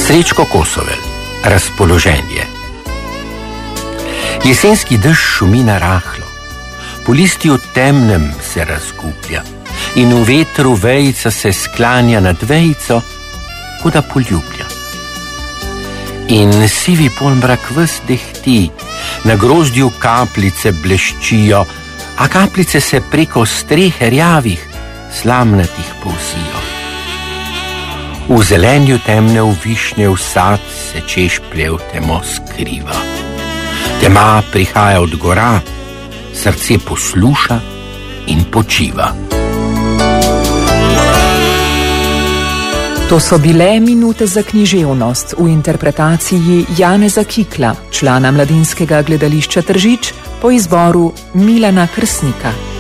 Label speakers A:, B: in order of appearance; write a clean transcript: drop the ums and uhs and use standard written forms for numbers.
A: Srečko Kosovel, Razpoloženje. Jesenski dež šumi na rahlo, po listju temnem se razgublja in v vetru vejica se sklanja nad vejico, kot da poljublja. In sivi polmrak ves dehti, na grozdju kapljice bleščijo, a kapljice se preko strehe rjavih, slamnatih povsijo. V zelenju temne v višnje vsad se češpljev temo skriva. Tema prihaja od gora, srce posluša in počiva.
B: To so bile minute za književnost v interpretaciji Janeza Kikla, člana Mladinskega gledališča Tržič, po izboru Milana Krsnika.